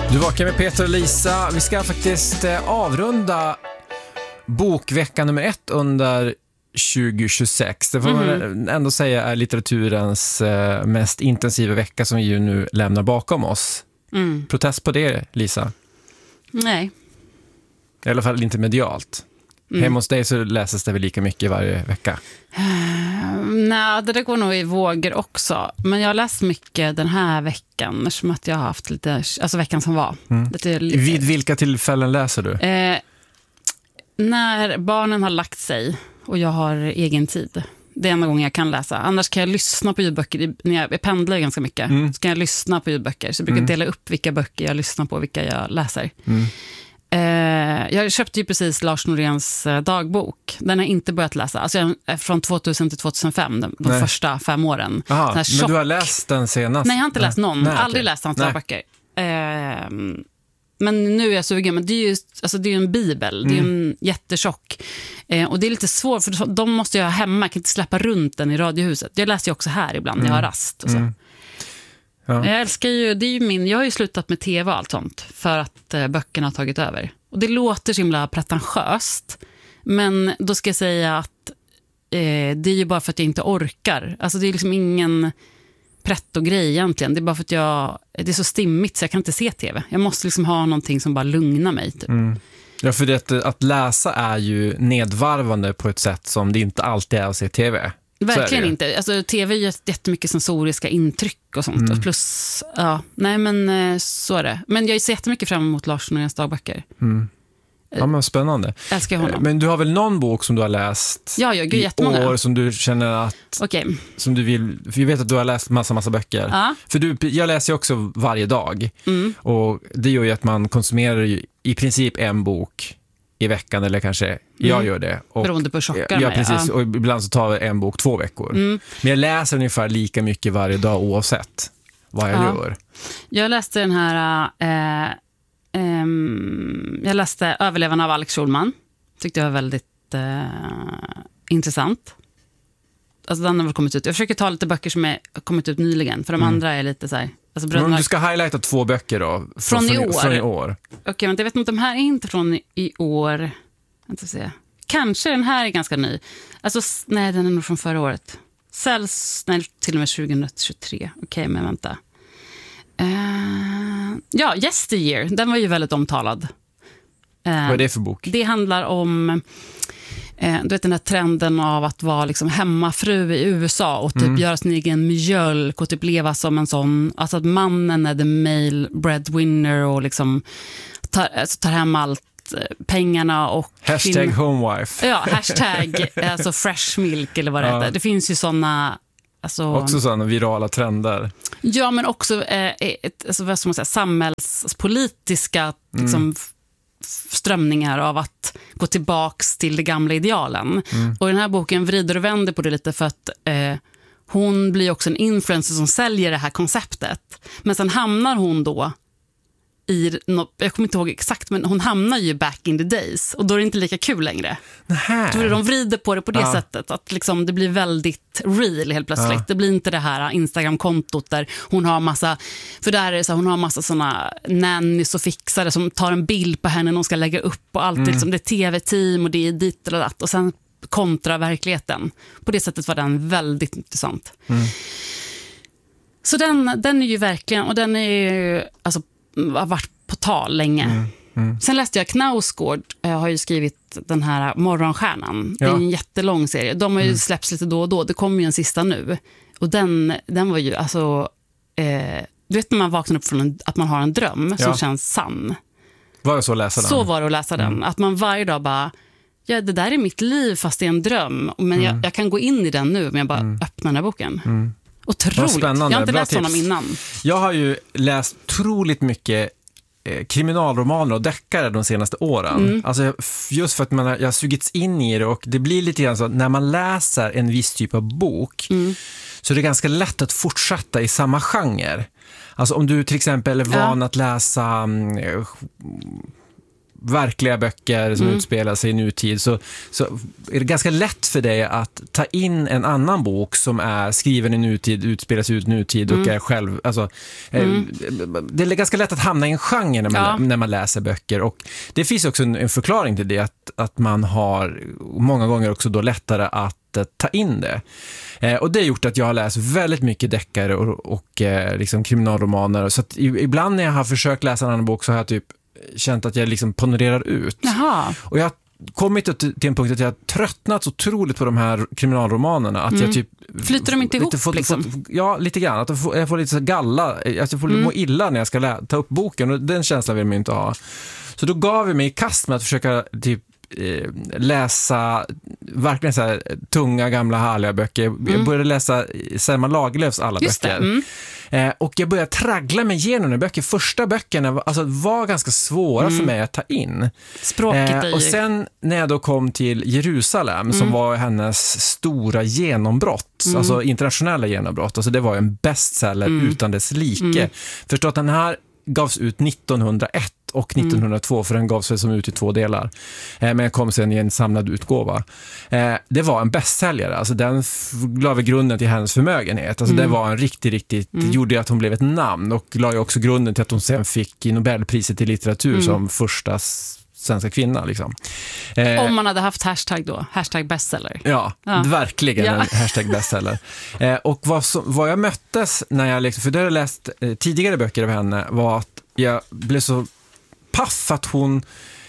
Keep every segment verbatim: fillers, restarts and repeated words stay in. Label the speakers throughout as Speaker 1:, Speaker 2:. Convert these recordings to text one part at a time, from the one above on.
Speaker 1: Du vakar med Peter och Lisa. Vi ska faktiskt eh, avrunda bokvecka nummer ett under tjugo tjugosex. Det får mm. man ändå säga är litteraturens eh, mest intensiva vecka som vi ju nu lämnar bakom oss. Mm. Protest på det, Lisa?
Speaker 2: Nej.
Speaker 1: I alla fall inte medialt. Mm. Hemma hos dig så läses det väl lika mycket varje vecka?
Speaker 2: Uh, nej, det där går nog i vågor också. Men jag har läst mycket den här veckan, eftersom att jag har haft lite, alltså veckan som var.
Speaker 1: Mm.
Speaker 2: Lite, lite...
Speaker 1: Vid vilka tillfällen läser du?
Speaker 2: Uh, när barnen har lagt sig och jag har egen tid. Det är enda gången jag kan läsa. Annars kan jag lyssna på ljudböcker. När jag, jag pendlar ganska mycket. Mm. Så kan jag lyssna på ljudböcker. Så jag brukar mm. dela upp vilka böcker jag lyssnar på och vilka jag läser. Mm. Eh, jag köpte ju precis Lars Noréns eh, dagbok. Den har jag inte börjat läsa. Alltså jag, från tvåtusen till tjugohundrafem, de, de första fem åren.
Speaker 1: Aha, men du har läst den senast?
Speaker 2: Nej, jag har inte läst någon.
Speaker 1: Nej,
Speaker 2: aldrig
Speaker 1: okay.
Speaker 2: läst hans dagböcker. Eh, men nu är jag sugen. Men det är ju alltså det är en bibel. Mm. Det är en jättetjock. Eh, och det är lite svårt, för de måste jag ha hemma. Jag kan inte släppa runt den i radiohuset. Jag läser ju också här ibland när jag har rast och så. Mm. Ja. Jag älskar ju, det är ju min, jag har ju slutat med tv och allt sånt för att eh, böckerna har tagit över. Och det låter så himla pretentiöst, men då ska jag säga att eh, det är ju bara för att jag inte orkar. Alltså det är liksom ingen pretto-grej egentligen. Det är bara för att jag, det är så stimmigt så jag kan inte se tv. Jag måste liksom ha någonting som bara lugnar mig typ. Mm.
Speaker 1: Ja, för det, att läsa är ju nedvarvande på ett sätt som det inte alltid är att se tv.
Speaker 2: Verkligen inte. Alltså, tv är jättemycket sensoriska intryck och sånt. Mm. Och plus, ja, nej men så är det. Men jag ser jättemycket fram emot Lars Noréns dagböcker. Mm.
Speaker 1: Ja, men spännande.
Speaker 2: Älskar honom.
Speaker 1: Men du har väl någon bok som du har läst
Speaker 2: ja, jag,
Speaker 1: i
Speaker 2: jättemånga.
Speaker 1: år som du känner att
Speaker 2: okay.
Speaker 1: som du vill, för jag vet att du har läst massa, massa böcker.
Speaker 2: Ja.
Speaker 1: För du, jag läser ju också varje dag. Mm. Och det gör ju att man konsumerar ju i princip en bok i veckan, eller kanske mm. jag gör det. Och,
Speaker 2: beroende på tjockare.
Speaker 1: Ja, precis. Ja. Och ibland så tar en bok två veckor. Mm. Men jag läser ungefär lika mycket varje dag oavsett vad jag ja. gör.
Speaker 2: Jag läste den här... Eh, eh, jag läste Överlevarna av Alex Schulman. Tyckte jag var väldigt eh, intressant. Alltså den har väl kommit ut. Jag försöker ta lite böcker som är kommit ut nyligen. För de mm. andra är lite så här... Alltså bröderna...
Speaker 1: Du ska highlighta två böcker då.
Speaker 2: Från, från, i, år.
Speaker 1: från i år.
Speaker 2: Okej, okay, men jag vet inte om de här är inte från i år. Inte se. Kanske den här är ganska ny. Alltså, nej, den är nog från förra året. Säljs, nej, till och med tjugohundratjugotre. Okej, okay, men vänta. Uh, ja, Yesteryear. Den var ju väldigt omtalad. Uh,
Speaker 1: Vad är det för bok?
Speaker 2: Det handlar om... Du vet den här trenden av att vara liksom hemmafru i U S A och typ mm. göra sin egen mjölk och typ leva som en sån, alltså att mannen är the male breadwinner och liksom tar, alltså tar hem allt, pengarna och
Speaker 1: hashtag fin- homewife.
Speaker 2: Ja, hashtag alltså fresh milk eller vad det ja. heter. Det finns ju såna alltså,
Speaker 1: också sådana virala trender.
Speaker 2: Ja, men också eh, ett, alltså, vad ska man säga, samhällspolitiska liksom mm. strömningar av att gå tillbaks till det gamla idealen. Mm. Och den här boken vrider och vänder på det lite för att eh, hon blir också en influencer som säljer det här konceptet. Men sen hamnar hon då i, jag kommer inte ihåg exakt, men hon hamnar ju back in the days och då är det inte lika kul längre.
Speaker 1: Nähä.
Speaker 2: Då de vrider på det på det
Speaker 1: ja.
Speaker 2: sättet att liksom det blir väldigt real helt plötsligt. Ja. Det blir inte det här Instagram-kontot där hon har massa, för där är det så hon har massa såna nannies och fixare som tar en bild på henne och hon ska lägga upp och allt mm. liksom, det är tv-team och det är dit eller dat och sen kontra verkligheten. På det sättet var den väldigt intressant. Mm. Så den, den är ju verkligen, och den är ju alltså har varit på tal länge. Mm, mm. Sen läste jag Knausgård eh, har ju skrivit den här Morgonstjärnan. Ja. Det är en jättelång serie. De har ju mm. släppts lite då och då. Det kommer ju en sista nu. Och den, den var ju alltså eh, du vet när man vaknar upp från en, att man har en dröm ja. som känns sann.
Speaker 1: Var det så att läsa den?
Speaker 2: Så var det att läsa den. Mm. Att man varje dag bara ja, det där är mitt liv fast det är en dröm. Men mm. jag, jag kan gå in i den nu men jag bara mm. öppnar den här boken. Mm. Otroligt.
Speaker 1: Spännande.
Speaker 2: Jag har inte
Speaker 1: Bra
Speaker 2: läst
Speaker 1: tips.
Speaker 2: honom innan.
Speaker 1: Jag har ju läst otroligt mycket eh, kriminalromaner och deckare de senaste åren. Mm. Alltså, just för att man har, jag har sugits in i det och det blir lite grann så att när man läser en viss typ av bok mm. så är det ganska lätt att fortsätta i samma genre. Alltså om du till exempel är van ja. att läsa verkliga böcker som mm. utspelar sig i nutid, så, så är det ganska lätt för dig att ta in en annan bok som är skriven i nutid, utspelar sig ut nutid mm. och är själv, alltså, mm. det är ganska lätt att hamna i en genre när man, ja. när man läser böcker, och det finns också en, en förklaring till det, att, att man har många gånger också då lättare att ta in det. Eh, och det har gjort att jag har läst väldigt mycket deckare och, och eh, liksom kriminalromaner, så att ibland när jag har försökt läsa en annan bok så har jag typ känt att jag liksom ponererar ut.
Speaker 2: Jaha.
Speaker 1: Och jag har kommit till en punkt att jag har tröttnat så otroligt på de här kriminalromanerna att mm. jag typ...
Speaker 2: Flyter de inte ihop
Speaker 1: fått,
Speaker 2: liksom?
Speaker 1: Fått, ja, lite grann. Att jag får, jag får lite så galla, att jag får mm. må illa när jag ska lä- ta upp boken, och den känslan vill man inte ha. Så då gav jag mig i kast med att försöka typ läsa verkligen så här tunga, gamla, härliga böcker. Mm. Jag började läsa Selma Lagerlöfs alla Just böcker. Mm. Eh, och jag började traggla mig igenom de böcker. Första böckerna var, alltså, var ganska svåra mm. för mig att ta in.
Speaker 2: Språket är ju...
Speaker 1: eh, Och sen när jag då kom till Jerusalem mm. som var hennes stora genombrott, mm. alltså internationella genombrott. Alltså det var en bestseller mm. utan dess like. Mm. Förstå att den här gavs ut nittonhundraett och nittonhundratvå, mm. för den gavs väl som ut i två delar. Eh, men jag kom sen i en samlad utgåva. Eh, det var en bästsäljare. Alltså den f- la vi grunden till hennes förmögenhet. Alltså mm. det var en riktigt, riktigt... Mm. gjorde att hon blev ett namn, och la ju också grunden till att hon sen fick Nobelpriset i litteratur mm. som första svenska kvinna. Liksom.
Speaker 2: Eh, Om man hade haft hashtag då. Hashtag bestseller.
Speaker 1: Ja, ja. verkligen ja. en hashtag bestseller. eh, och vad, som, vad jag möttes när jag liksom... För det har jag läst eh, tidigare böcker av henne, var att jag blev så paff att hon,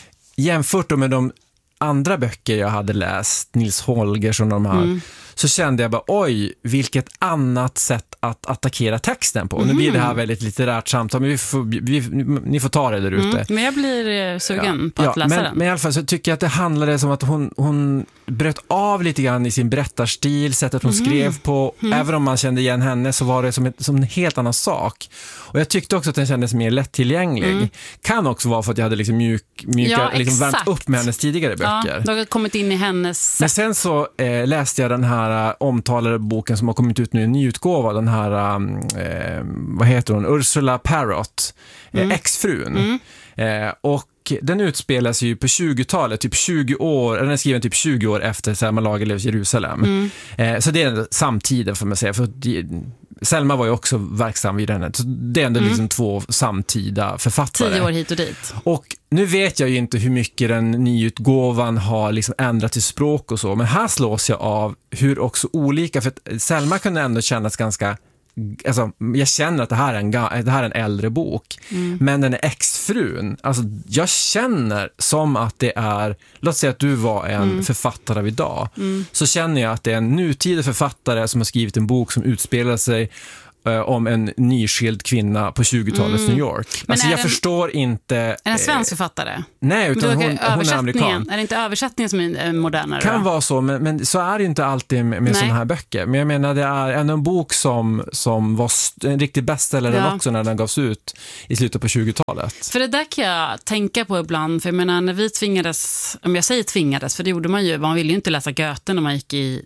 Speaker 1: jämfört med de andra böcker jag hade läst, Nils Holgers och de här, mm. så kände jag bara, oj, vilket annat sätt att attackera texten på. Mm. Nu blir det här väldigt litterärt samtal, men vi får, vi, ni får ta det där ute. Mm.
Speaker 2: Men jag blir sugen ja. på att
Speaker 1: ja,
Speaker 2: läsa
Speaker 1: men,
Speaker 2: den.
Speaker 1: Men i alla fall så tycker jag att det handlade som att hon, hon bröt av lite grann i sin berättarstil, sättet hon mm. skrev på. Mm. Även om man kände igen henne så var det som, ett, som en helt annan sak. Och jag tyckte också att den kändes mer lättillgänglig. Mm. Kan också vara för att jag hade liksom mjuk, mjuka,
Speaker 2: ja,
Speaker 1: liksom värmt upp med hennes tidigare böcker.
Speaker 2: Ja, de har kommit in i hennes...
Speaker 1: Men sen så eh, läste jag den här uh, omtalade boken som har kommit ut nu i en nyutgåva. Den här, um, eh, vad heter hon? Ursula Parrott, eh, mm. exfrun. Mm. Eh, och den utspelas ju på tjugotalet, typ tjugo år, den är skriven typ tjugo år efter Selma Lagerlöfs Jerusalem. Mm. Eh, så det är samtiden, får man säga. För Selma var ju också verksam vid den. Så det är ändå mm. liksom två samtida författare.
Speaker 2: Tio år hit och dit.
Speaker 1: Och nu vet jag ju inte hur mycket den nyutgåvan har liksom ändrat till språk och så, men här slås jag av hur också olika, för att Selma kunde ändå kännas ganska... Alltså, jag känner att det här är en, det här är en äldre bok, mm. men den är exfrun. Alltså, jag känner som att det är, låt säga att du var en mm. författare av idag, mm. så känner jag att det är en nutida författare som har skrivit en bok som utspelar sig uh, om en nyskild kvinna på tjugotalets mm. New York. Men alltså, jag en, förstår inte...
Speaker 2: Är det en svensk författare?
Speaker 1: Nej, utan hon, hon är amerikan.
Speaker 2: Är det inte översättningen som är modernare?
Speaker 1: Kan
Speaker 2: då?
Speaker 1: vara så, men, men så är det inte alltid med, med sådana här böcker. Men jag menar, det är ändå en bok som, som var en riktig bestseller ja. också när den gavs ut i slutet på tjugotalet.
Speaker 2: För det där kan jag tänka på ibland, för jag menar, när vi tvingades, om jag säger tvingades, för det gjorde man ju, man ville ju inte läsa Goethe när man gick i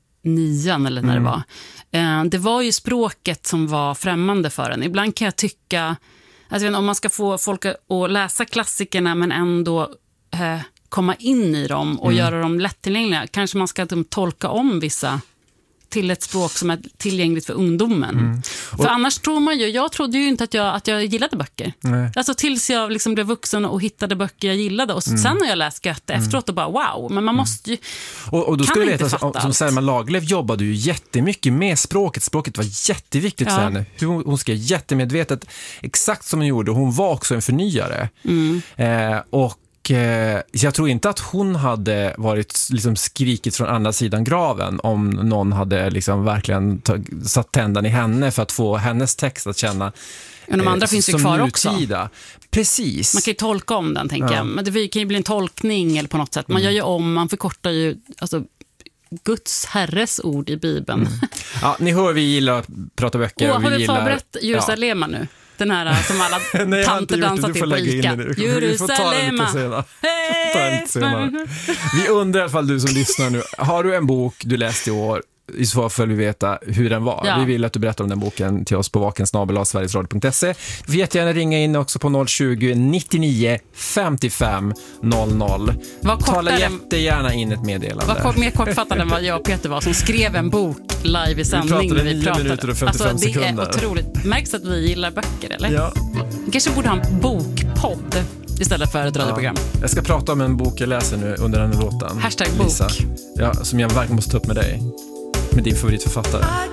Speaker 2: nian eller när mm. det var. Det var ju språket som var främmande för en. Ibland kan jag tycka, alltså, om man ska få folk att läsa klassikerna men ändå eh, komma in i dem och mm. göra dem lättillgängliga, kanske man ska tolka om vissa till ett språk som är tillgängligt för ungdomen. Mm. Och, för annars tror man ju, jag trodde ju inte att jag, att jag gillade böcker. Nej. Alltså tills jag liksom blev vuxen och hittade böcker jag gillade. Och mm. sen har jag läst Goethe mm. efteråt och bara wow, men man måste ju...
Speaker 1: Och, och då ska du veta, som, som Selma Lagerlöf jobbade ju jättemycket med språket. Språket var jätteviktigt ja. för henne. Hon, hon skrev jättemedvetet, exakt som hon gjorde. Hon var också en förnyare. Mm. Eh, och jag tror inte att hon hade varit liksom skrikit från andra sidan graven om någon hade liksom verkligen tag- satt tändan i henne för att få hennes text att känna.
Speaker 2: Men de andra eh, finns ju kvar nutida.
Speaker 1: Också. Precis.
Speaker 2: Man kan ju tolka om den, tänker ja. jag. Men det kan ju bli en tolkning eller på något sätt. Man mm. gör ju om, man förkortar ju alltså, Guds herres ord i Bibeln. Mm. Ja,
Speaker 1: ni hör, vi gillar att prata böcker.
Speaker 2: Åh, har
Speaker 1: vi
Speaker 2: du
Speaker 1: gillar...
Speaker 2: förberett Jerusalem ja. nu? Den här som alla
Speaker 1: Nej,
Speaker 2: tanter dansar till på Ica.
Speaker 1: Jerusalem. Vi undrar i alla fall, du som lyssnar nu, har du en bok du läst i år i så fall vill vi veta hur den var.
Speaker 2: Ja.
Speaker 1: Vi vill att du berättar om den boken till oss på vaken snabel-a sverigesradio punkt se. Du får jättegärna ringa in också på noll tjugo, nittionio, femtiofem, noll noll. Tala jättegärna in ett meddelande.
Speaker 2: Var kort, mer kortfattad än vad jag och Peter var som skrev en bok live i sändning.
Speaker 1: Vi pratade
Speaker 2: vi
Speaker 1: nio
Speaker 2: pratade.
Speaker 1: minuter och femtiofem
Speaker 2: alltså, det
Speaker 1: sekunder.
Speaker 2: Det är otroligt. Märks att vi gillar böcker, eller?
Speaker 1: Ja.
Speaker 2: Vi kanske borde ha en bokpodd istället för ett radioprogram.
Speaker 1: Ja. Jag ska prata om en bok jag läser nu under den här låten.
Speaker 2: Hashtag bok.
Speaker 1: Lisa. Ja, som jag verkligen måste ta upp med dig. Med din favoritförfattare.